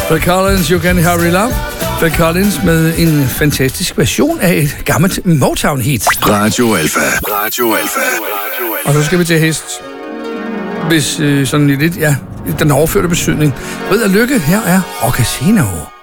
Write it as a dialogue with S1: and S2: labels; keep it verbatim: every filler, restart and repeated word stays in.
S1: Phil Collins, You Can Hurry Love. Phil Collins med en fantastisk version af et gammelt Motown-hit.
S2: Radio Alpha. Radio Alpha.
S1: Og så skal vi til hest. Hvis øh, sådan lidt, ja, den overførte betydning. Rid og lykke, her er Rock Casino.